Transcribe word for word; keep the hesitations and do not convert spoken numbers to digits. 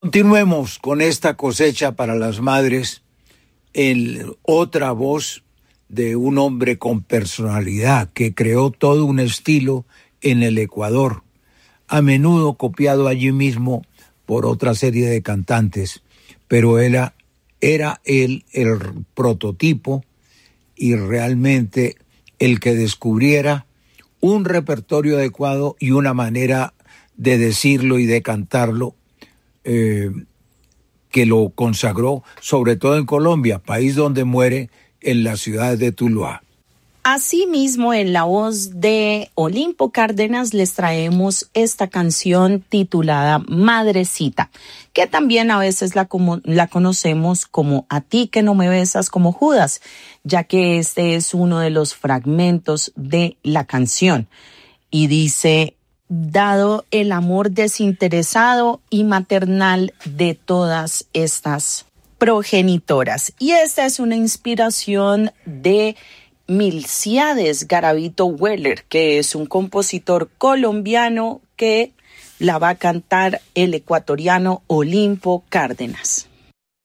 Continuemos con esta cosecha para las madres, en otra voz de un hombre con personalidad que creó todo un estilo en el Ecuador, a menudo copiado allí mismo por otra serie de cantantes, pero era, era él el prototipo y realmente el que descubriera un repertorio adecuado y una manera de decirlo y de cantarlo Eh, que lo consagró, sobre todo en Colombia, país donde muere en la ciudad de Tuluá. Asimismo, en la voz de Olimpo Cárdenas les traemos esta canción titulada Madrecita, que también a veces la, como, la conocemos como A ti que no me besas como Judas, ya que este es uno de los fragmentos de la canción. Y dice: dado el amor desinteresado y maternal de todas estas progenitoras. Y esta es una inspiración de Milciades Garavito Weller, que es un compositor colombiano que la va a cantar el ecuatoriano Olimpo Cárdenas.